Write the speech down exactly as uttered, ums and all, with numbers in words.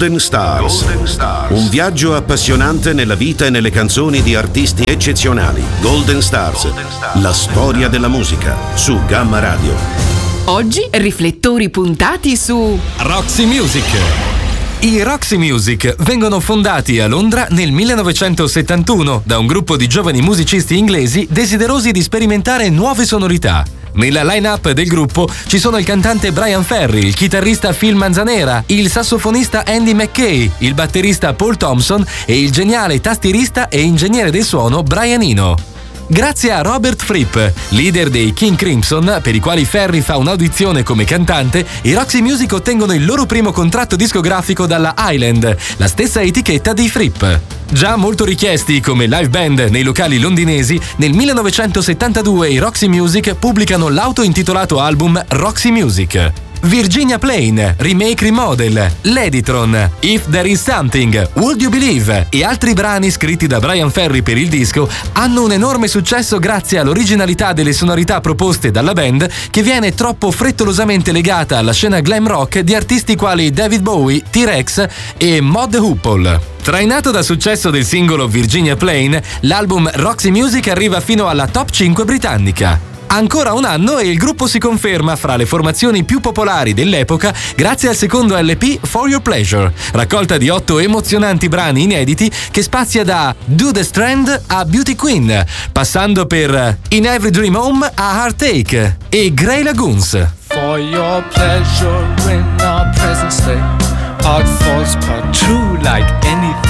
Golden Stars. Golden Stars. Un viaggio appassionante nella vita e nelle canzoni di artisti eccezionali. Golden Stars. Golden Stars. La storia della musica su Gamma Radio. Oggi riflettori puntati su Roxy Music. I Roxy Music vengono fondati a Londra nel millenovecentosettantuno da un gruppo di giovani musicisti inglesi desiderosi di sperimentare nuove sonorità. Nella line-up del gruppo ci sono il cantante Bryan Ferry, il chitarrista Phil Manzanera, il sassofonista Andy McKay, il batterista Paul Thompson e il geniale tastierista e ingegnere del suono Brian Eno. Grazie a Robert Fripp, leader dei King Crimson, per i quali Ferry fa un'audizione come cantante, i Roxy Music ottengono il loro primo contratto discografico dalla Island, la stessa etichetta di Fripp. Già molto richiesti come live band nei locali londinesi, nel millenovecentosettantadue i Roxy Music pubblicano l'auto-intitolato album Roxy Music. Virginia Plain, Remake Remodel, Ladytron, If There Is Something, Would You Believe e altri brani scritti da Bryan Ferry per il disco hanno un enorme successo grazie all'originalità delle sonorità proposte dalla band, che viene troppo frettolosamente legata alla scena glam rock di artisti quali David Bowie, T-Rex e Mod Hoople. Trainato dal successo del singolo Virginia Plain, l'album Roxy Music arriva fino alla top cinque britannica. Ancora un anno e il gruppo si conferma fra le formazioni più popolari dell'epoca grazie al secondo L P For Your Pleasure, raccolta di otto emozionanti brani inediti che spazia da Do the Strand a Beauty Queen, passando per In Every Dream Home a Heartache e Grey Lagoons. For your pleasure in our present state, art falls but true like anything.